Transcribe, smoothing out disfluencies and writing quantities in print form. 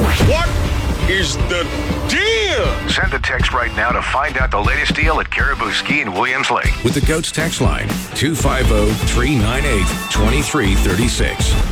What is the deal? Send a text right now to find out the latest deal at Caribou Ski in Williams Lake. With the Goats text line, 250-398-2336.